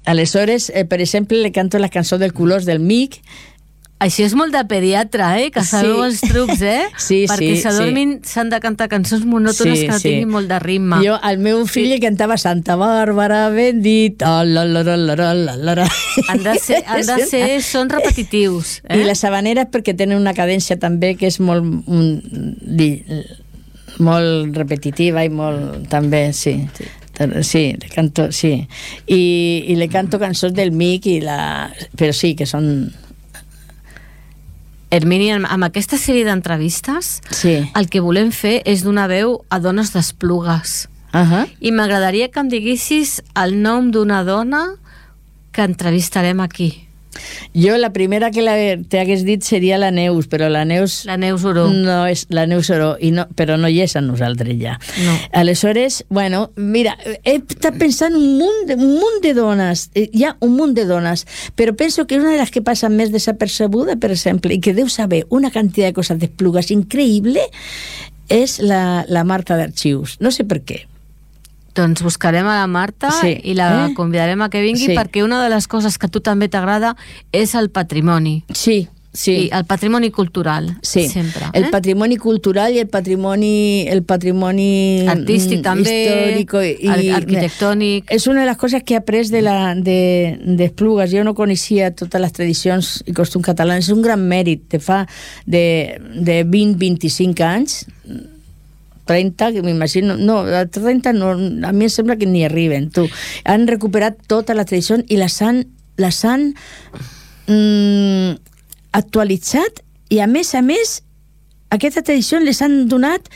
Aleshores, per exemple, le canto la cançó del Colors del Mic. Això és molt de pediatre, que sabeu els trucs, Sí, perquè s'adormin s'han de cantar cançons monòtones que no tinguin molt de ritme. Jo, al meu fill li cantava Santa Bàrbara bendita, Han de ser sons repetitius. I les habaneres perquè tenen una cadència també que és molt repetitiva i molt també, sí. Sí, le canto, sí. I le canto cançons del Mic, però sí, que són... Hermínia, amb aquesta sèrie d'entrevistes, el que volem fer és donar veu a dones d'Esplugues. I m'agradaria que em diguessis el nom d'una dona que entrevistarem aquí. Jo la primera que t'hagués dit seria la Neus, però la Neus Oró. No és la Neus Oró, però no hi és amb nosaltres ja. No. Aleshores, bueno, mira, he estat pensant un munt de dones, hi ha un munt de dones, però penso que una de les que passa més desapercebuda, per exemple, i que deu saber una quantitat de coses d'Esplugues increïble, és la Marta d'Arxius. No sé per què. Doncs buscarem a la Marta i la convidarem a que vingui perquè una de les coses que a tu també t'agrada és el patrimoni. Sí. I el patrimoni cultural, sempre. El patrimoni cultural i el patrimoni artístic també, històric i arquitectònic. És una de les coses que he après d'Esplugues. Jo no coneixia totes les tradicions i costums catalans. És un gran mèrit de 20-25 anys, 30, que m'imagino, no, a 30 no, a mi em sembla que n'hi arriben, tu. Han recuperat tota la tradició i les han actualitzat i a més, aquesta tradició les han donat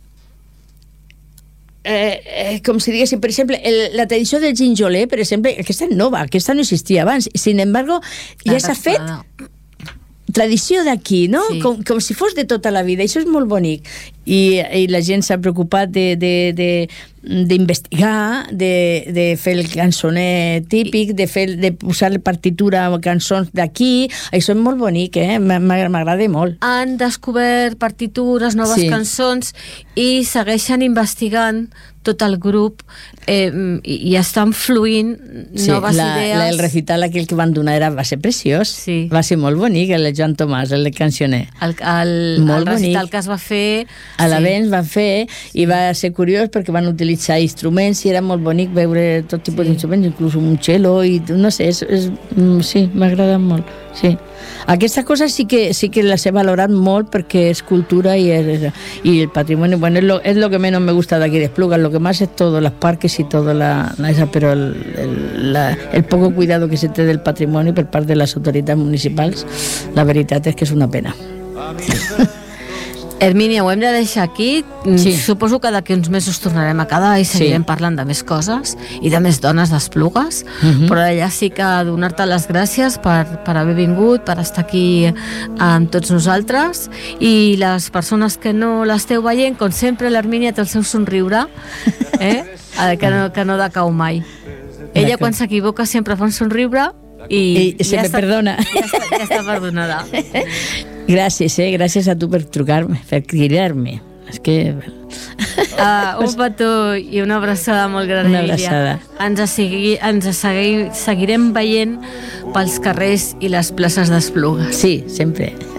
com si diguéssim, per exemple, la tradició del ginjoler, per exemple, aquesta és nova, aquesta no existia abans, sin embargo, ja s'ha fet tradició d'aquí, no? Sí. Com si fos de tota la vida. Això és molt bonic. I la gent s'ha preocupat d'investigar, de fer el cançoner típic, de posar la partitura a cançons d'aquí. Això és molt bonic, m'agrada molt. Han descobert partitures, noves cançons i segueixen investigant tot el grup i estan fluint noves idees. El recital aquell que van donar va ser preciós, va ser molt bonic, el de Joan Tomàs, el de cançoner. El recital que es va fer a l'Avenç van fer i va ser curiós perquè van utilitzar instruments i era molt bonic veure tot tipus d'instruments, inclús un cello i no sé, sí, m'agrada molt, sí. Aquestes coses sí que les he valorat molt perquè és cultura y el patrimonio. Bueno, es lo que menos me gusta de aquí de Esplugas. Lo que más es todo, los parques y todo pero el poco cuidado que se té del patrimonio per part de les autoritats municipals, la veritat és que és una pena. Hermínia, ho hem de deixar aquí. Suposo que d'aquí uns mesos tornarem a quedar i seguirem parlant de més coses i de més dones d'Esplugues, però allà sí que donar-te les gràcies per haver vingut, per estar aquí amb tots nosaltres, i les persones que no l'esteu veient, com sempre l'Hermínia té el seu somriure, que no decau mai. Ella quan s'equivoca sempre fa un somriure i se me perdona. Ja està perdonada. Gràcies a tu per trucar-me, per cridar-me. És que... un petó i una abraçada molt gran, Emília. Ens seguirem veient pels carrers i les places d'Esplugues. Sí, sempre.